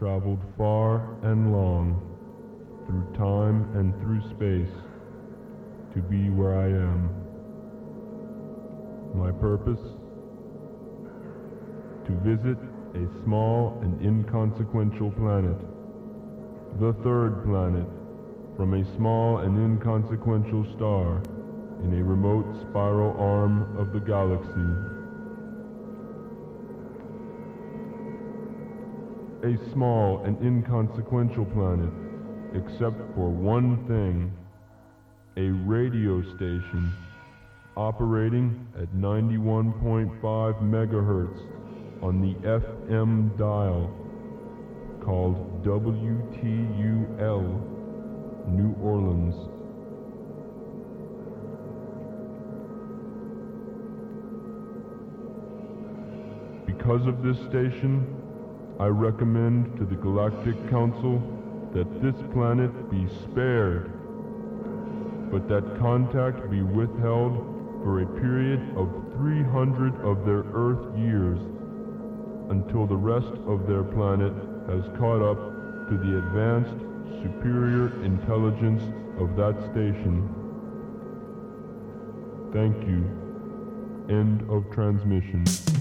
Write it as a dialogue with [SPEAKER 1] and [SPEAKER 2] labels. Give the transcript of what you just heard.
[SPEAKER 1] traveled far and long, through time and through space, to be where I am. My purpose? To visit a small and inconsequential planet, the third planet, from a small and inconsequential star in a remote spiral arm of the galaxy. A small and inconsequential planet, except for one thing: a radio station operating at 91.5 megahertz on the FM dial, called WTUL, New Orleans. Because of this station, I recommend to the Galactic Council that this planet be spared, but that contact be withheld for a period of 300 of their Earth years, until the rest of their planet has caught up to the advanced, superior intelligence of that station. Thank you. End of transmission.